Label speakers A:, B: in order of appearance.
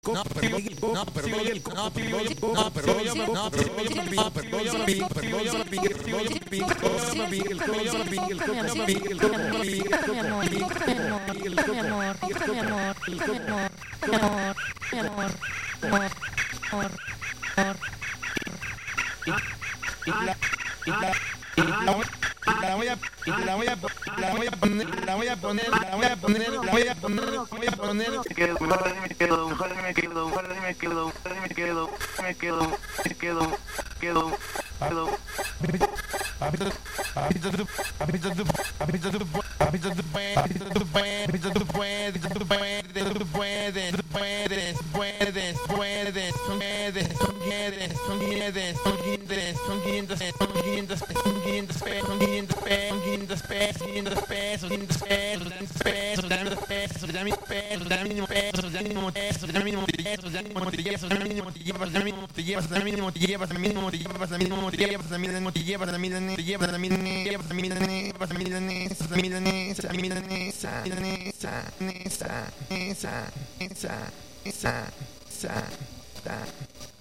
A: No, perdón, no, perdón, el no, perdón, no, perdón, no, la voy a poner. Esa